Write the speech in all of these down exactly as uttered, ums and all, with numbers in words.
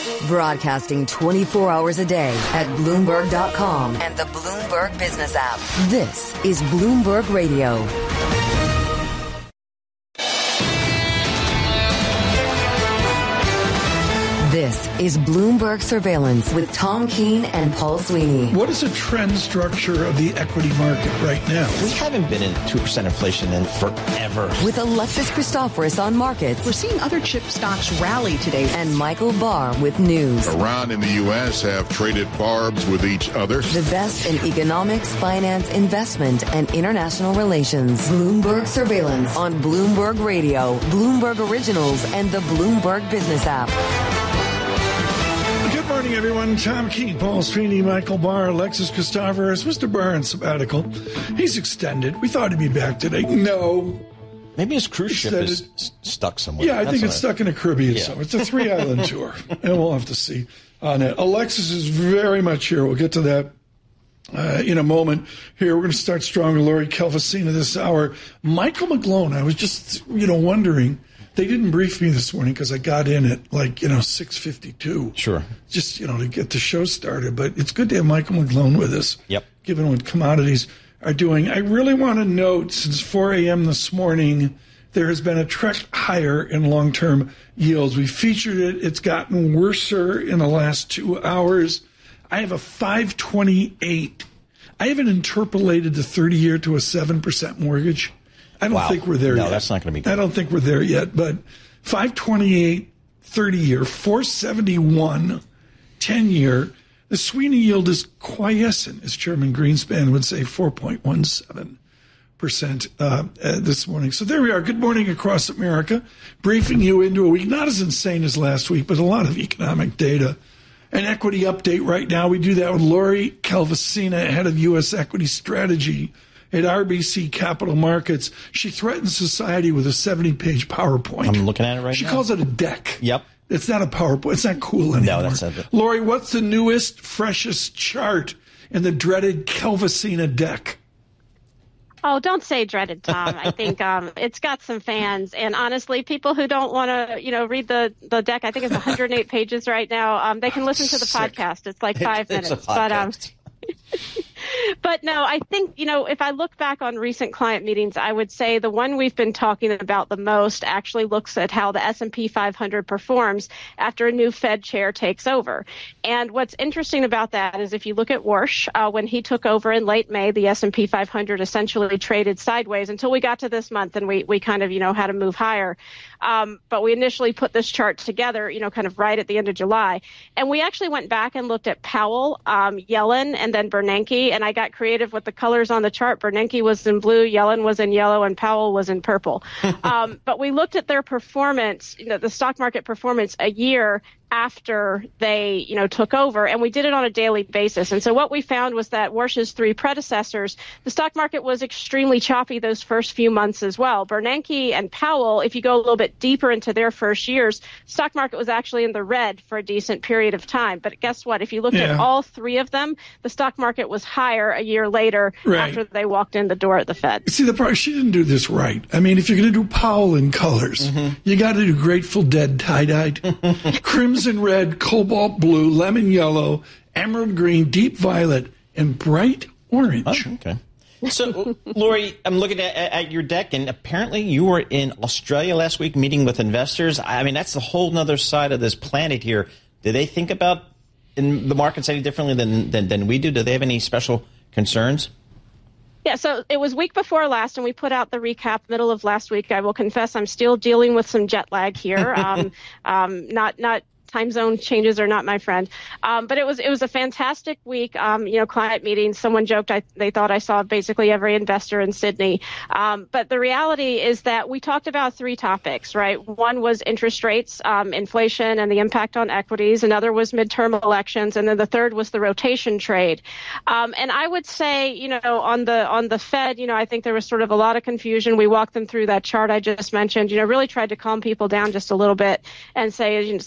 Broadcasting twenty-four hours a day at Bloomberg dot com and the Bloomberg Business app. This is Bloomberg Radio. This is Bloomberg Surveillance with Tom Keene and Paul Sweeney. What is the trend structure of the equity market right now? We haven't been in two percent inflation in forever. With Alexis Christoforous on markets. We're seeing other chip stocks rally today. And Michael Barr with news. Iran and the U S have traded barbs with each other. The best in economics, finance, investment, and international relations. Bloomberg Surveillance on Bloomberg Radio, Bloomberg Originals, and the Bloomberg Business app. Good morning, everyone. Tom Keene, Paul Sweeney, Michael Barr, Alexis Christoforous. Mister Barr on sabbatical. He's extended. We thought he'd be back today. No. Maybe his cruise extended. ship is stuck somewhere. Yeah, I That's think it's I... stuck in the Caribbean yeah. somewhere. It's a three-island tour, and we'll have to see on it. Alexis is very much here. We'll get to that uh, in a moment. Here, we're going to start strong with Lori Calvasina this hour. Michael McGlone, I was just, you know, wondering. They didn't brief me this morning because I got in at like, you know, six fifty-two. Sure. Just, you know, to get the show started. But it's good to have Michael McGlone with us. Yep. Given what commodities are doing. I really want to note, since four a.m. this morning, there has been a trek higher in long-term yields. We featured it. It's gotten worser in the last two hours. I have a five twenty-eight. I haven't interpolated the thirty-year to a seven percent mortgage. I don't wow. think we're there no, yet. No, that's not going to be good. I don't think we're there yet, but five twenty-eight thirty-year, four seventy-one ten-year. The Sweeney yield is quiescent, as Chairman Greenspan would say, four point one seven percent uh, uh, this morning. So there we are. Good morning across America. Briefing you into a week, not as insane as last week, but a lot of economic data. An equity update right now. We do that with Lori Calvasina, head of U S equity strategy at R B C Capital Markets. She threatens society with a seventy-page PowerPoint. I'm looking at it right she now. She calls it a deck. Yep. It's not a PowerPoint. It's not cool anymore. No, that's not it. Lori, what's the newest, freshest chart in the dreaded Calvasina deck? Oh, don't say dreaded, Tom. I think um, it's got some fans. And honestly, people who don't want to, you know, read the, the deck, I think it's one hundred eight pages right now. Um, they can listen to the Sick. podcast. It's like five it's minutes. A but um, But no, I think, you know, if I look back on recent client meetings, I would say the one we've been talking about the most actually looks at how the S and P five hundred performs after a new Fed chair takes over. And what's interesting about that is if you look at Warsh, uh, when he took over in late May, the S and P five hundred essentially traded sideways until we got to this month and we, we kind of, you know, had to move higher. Um, but we initially put this chart together, you know, kind of right at the end of July. And we actually went back and looked at Powell, um, Yellen, and then Bernanke. And I got creative with the colors on the chart. Bernanke was in blue, Yellen was in yellow, and Powell was in purple. um, but we looked at their performance, you know, the stock market performance a year after they, you know, took over, and we did it on a daily basis. And so what we found was that Warsh's three predecessors, the stock market was extremely choppy those first few months as well. Bernanke and Powell, if you go a little bit deeper into their first years, stock market was actually in the red for a decent period of time. But guess what? If you looked yeah. at all three of them, the stock market was higher a year later right. after they walked in the door at the Fed. See, the part, she didn't do this right. I mean, if you're going to do Powell in colors, mm-hmm. you got to do Grateful Dead tie-dyed, crimson red, cobalt blue, lemon yellow, emerald green, deep violet, and bright orange. Oh, okay. So, Lori, I'm looking at, at your deck, and apparently you were in Australia last week meeting with investors. I mean, that's the whole other side of this planet here. Do they think about in the markets any differently than, than, than we do? Do they have any special concerns? Yeah, so it was week before last, and we put out the recap middle of last week. I will confess I'm still dealing with some jet lag here. um, um, not not. Time zone changes are not my friend. Um, but it was it was a fantastic week, um, you know, client meetings. Someone joked I, they thought I saw basically every investor in Sydney. Um, but the reality is that we talked about three topics, right? One was interest rates, um, inflation, and the impact on equities. Another was midterm elections. And then the third was the rotation trade. Um, and I would say, you know, on the on the Fed, you know, I think there was sort of a lot of confusion. We walked them through that chart I just mentioned, you know, really tried to calm people down just a little bit and say it's not unusual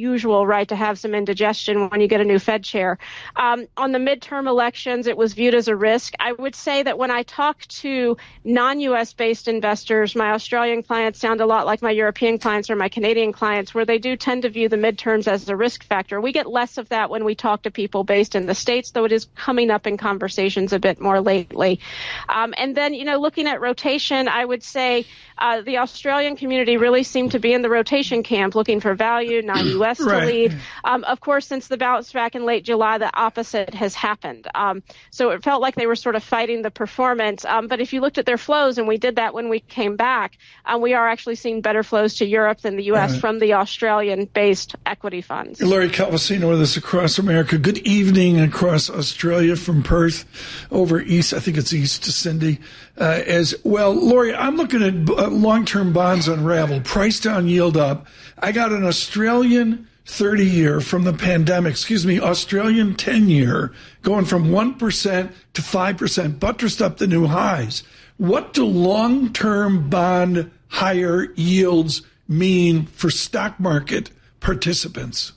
unusual, right, to have some indigestion when you get a new Fed chair. Um, on the midterm elections, it was viewed as a risk. I would say that when I talk to non-U S based investors, my Australian clients sound a lot like my European clients or my Canadian clients, where they do tend to view the midterms as a risk factor. We get less of that when we talk to people based in the States, though it is coming up in conversations a bit more lately. Um, and then, you know, looking at rotation, I would say uh, the Australian community really seemed to be in the rotation camp, looking for value, non-U S right. to lead. Um, of course, since the bounce back in late July, the opposite has happened. Um, so it felt like they were sort of fighting the performance. Um, but if you looked at their flows, and we did that when we came back, um, we are actually seeing better flows to Europe than the U S right. from the Australian-based equity funds. Lori Calvasino with us across America. Good evening across Australia from Perth over east. I think it's east to Cindy uh, as well. Lori, I'm looking at uh, long-term bonds unravel, price down, yield up. I got an Australian thirty-year from the pandemic, excuse me, Australian ten-year going from one percent to five percent, buttressed up the new highs. What do long-term bond higher yields mean for stock market participants?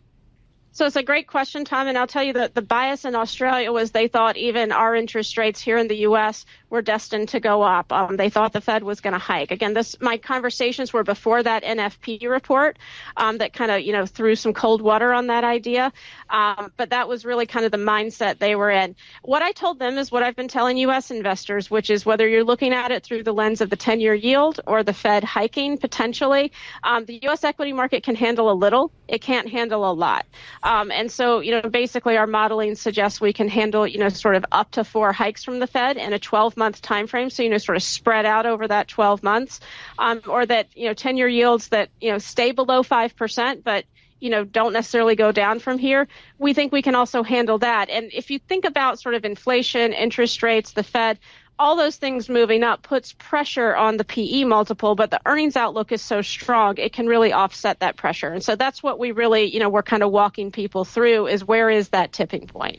So it's a great question, Tom, and I'll tell you that the bias in Australia was they thought even our interest rates here in the U S were destined to go up. Um, they thought the Fed was going to hike. Again, this my conversations were before that N F P report um, that kind of, you know, threw some cold water on that idea. Um, but that was really kind of the mindset they were in. What I told them is what I've been telling U S investors, which is whether you're looking at it through the lens of the ten-year yield or the Fed hiking potentially, um, the U S equity market can handle a little. It can't handle a lot. Um, and so, you know, basically our modeling suggests we can handle, you know, sort of up to four hikes from the Fed in a twelve-month time frame. So, you know, sort of spread out over that twelve months, um, or that, you know, ten-year yields that, you know, stay below five percent, but, you know, don't necessarily go down from here. We think we can also handle that. And if you think about sort of inflation, interest rates, the Fed, all those things moving up puts pressure on the P E multiple, but the earnings outlook is so strong, it can really offset that pressure. And so that's what we really, you know, we're kind of walking people through is where is that tipping point?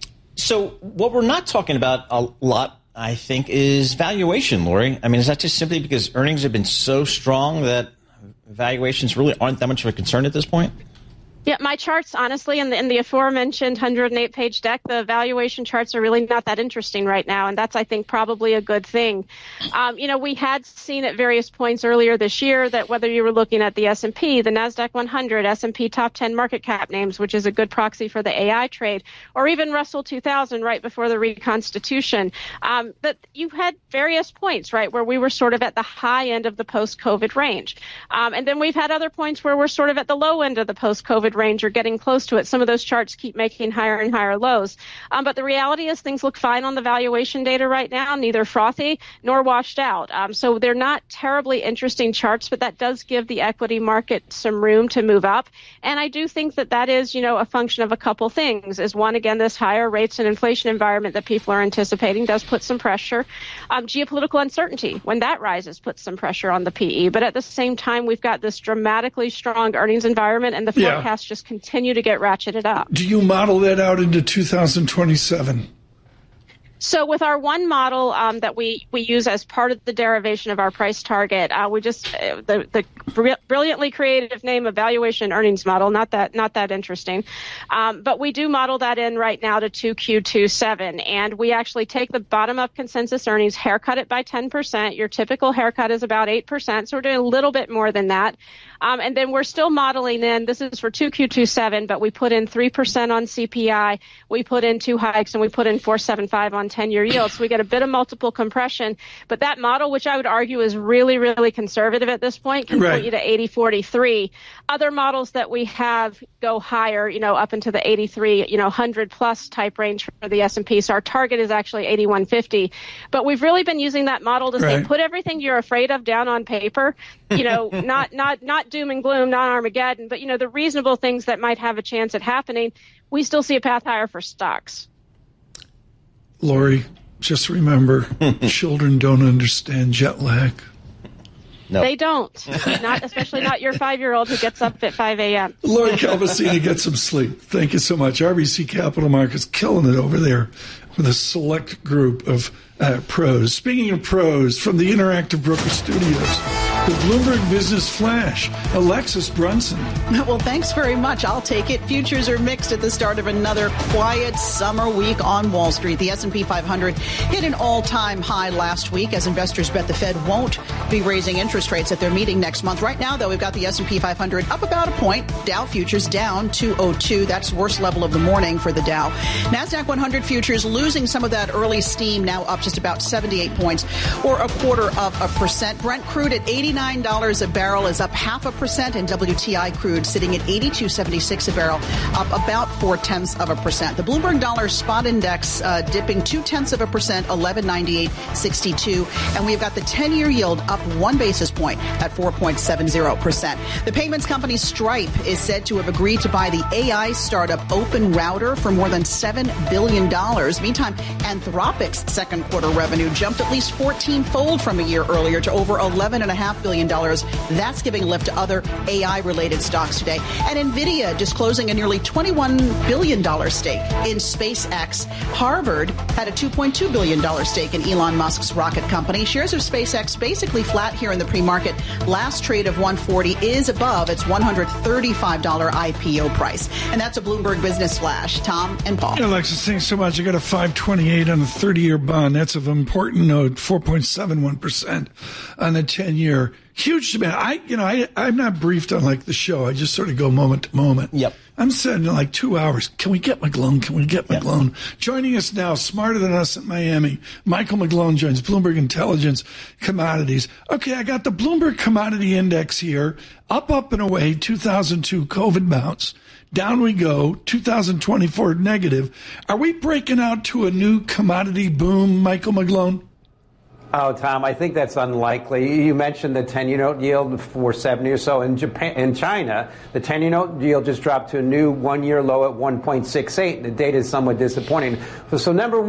So what we're not talking about a lot, I think, is valuation, Lori. I mean, is that just simply because earnings have been so strong that valuations really aren't that much of a concern at this point? Yeah, my charts, honestly, in the, in the aforementioned one hundred eight page deck, the valuation charts are really not that interesting right now, and that's, I think, probably a good thing. Um, you know, we had seen at various points earlier this year that whether you were looking at the S and P, the NASDAQ one hundred, S and P top ten market cap names, which is a good proxy for the A I trade, or even Russell two thousand right before the reconstitution, um, that you had various points, right, where we were sort of at the high end of the post-COVID range. Um, and then we've had other points where we're sort of at the low end of the post-COVID range or getting close to it. Some of those charts keep making higher and higher lows. Um, but the reality is things look fine on the valuation data right now, neither frothy nor washed out. Um, so they're not terribly interesting charts, but that does give the equity market some room to move up. And I do think that that is, you know, a function of a couple things. Is one, again, this higher rates and inflation environment that people are anticipating does put some pressure. Um, geopolitical uncertainty, when that rises, puts some pressure on the P E. But at the same time, we've got this dramatically strong earnings environment, and the forecasts yeah. just continue to get ratcheted up. Do you model that out into two thousand twenty-seven? So with our one model um, that we, we use as part of the derivation of our price target, uh, we just uh, the the br- brilliantly creative name of valuation earnings model. Not that not that interesting, um, but we do model that in right now to two Q twenty-seven, and we actually take the bottom up consensus earnings, haircut it by ten percent. Your typical haircut is about eight percent, so we're doing a little bit more than that. Um, and then we're still modeling in, this is for two Q twenty-seven, but we put in three percent on C P I, we put in two hikes, and we put in four point seven five on ten-year yield. So we get a bit of multiple compression. But that model, which I would argue is really, really conservative at this point, can right. put you to eighty forty-three. Other models that we have go higher, you know, up into the eighty-three, you know, one hundred plus type range for the S and P. So our target is actually eighty-one fifty. But we've really been using that model to right. say, put everything you're afraid of down on paper, you know, not, not, not doom and gloom, not Armageddon, but, you know, the reasonable things that might have a chance at happening. We still see a path higher for stocks. Lori, just remember, children don't understand jet lag. No. They don't, not especially not your five-year-old who gets up at five a.m. Lori Calvasini, get some sleep. Thank you so much. R B C Capital Markets killing it over there with a select group of uh, pros. Speaking of pros, from the Interactive Broker Studios. the Bloomberg Business Flash. Alexis Brunson. Well, thanks very much. I'll take it. Futures are mixed at the start of another quiet summer week on Wall Street. The S and P five hundred hit an all-time high last week as investors bet the Fed won't be raising interest rates at their meeting next month. Right now, though, we've got the S and P five hundred up about a point. Dow futures down two oh two. That's worst level of the morning for the Dow. NASDAQ one hundred futures losing some of that early steam, now up just about seventy-eight points or a quarter of a percent. Brent crude at eighty-nine dollars a barrel is up half a percent, and W T I crude sitting at eighty-two seventy-six a barrel, up about four tenths of a percent. The Bloomberg Dollar Spot Index uh, dipping two tenths of a percent, eleven ninety-eight sixty-two, and we've got the ten-year yield up one basis point at four point seven zero percent. The payments company Stripe is said to have agreed to buy the A I startup OpenRouter for more than seven billion dollars. Meantime, Anthropic's second quarter revenue jumped at least fourteen-fold from a year earlier to over eleven point five billion dollars. That's giving lift to other A I-related stocks today. And NVIDIA disclosing a nearly twenty-one billion dollars stake in SpaceX. Harvard had a two point two billion dollars stake in Elon Musk's rocket company. Shares of SpaceX basically flat here in the pre-market. Last trade of one forty is above its one hundred thirty-five dollars I P O price. And that's a Bloomberg Business Flash. Tom and Paul. Yeah, Alexis, thanks so much. I got a five twenty-eight on a thirty-year bond. That's of important note, four point seven one percent on a ten-year. Huge demand. I, you know, I, I'm not briefed on like the show. I just sort of go moment to moment. Yep. I'm sitting in like two hours. Can we get McGlone? Can we get McGlone? Yep. Joining us now, smarter than us at Miami, Michael McGlone joins Bloomberg Intelligence Commodities. Okay, I got the Bloomberg Commodity Index here. Up, up, and away, two thousand two COVID bounce. Down we go, two thousand twenty-four negative. Are we breaking out to a new commodity boom, Michael McGlone? Oh, Tom, I think that's unlikely. You mentioned the ten-year note yield four seventy or so. In Japan, in China, the ten-year note yield just dropped to a new one-year low at one point six eight. The data is somewhat disappointing. So, so number